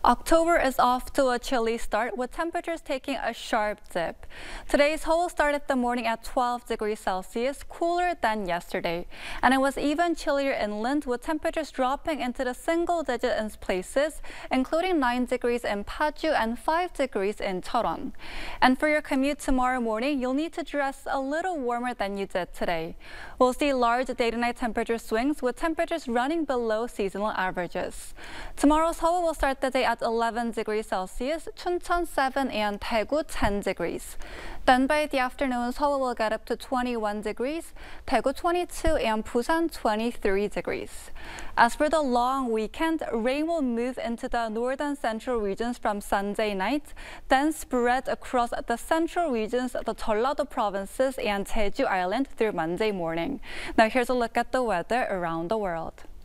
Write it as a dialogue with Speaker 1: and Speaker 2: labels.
Speaker 1: October is off to a chilly start with temperatures taking a sharp dip. Today's Seoul started the morning at 12 degrees Celsius, cooler than yesterday. And it was even chillier inland with temperatures dropping into the single digit in places, including 9 degrees in Paju and 5 degrees in Cheoron. And for your commute tomorrow morning, you'll need to dress a little warmer than you did today. We'll see large day-to-night temperature swings with temperatures running below seasonal averages. Tomorrow, Seoul will start the day at 11 degrees Celsius, Chuncheon 7 and Daegu 10 degrees. Then by the afternoon, Seoul will get up to 21 degrees, Daegu 22 and Busan 23 degrees. As for the long weekend, rain will move into the northern central regions from Sunday night, then spread across the central regions, the Jeollado provinces and Jeju Island through Monday morning. Now here's a look at the weather around the world.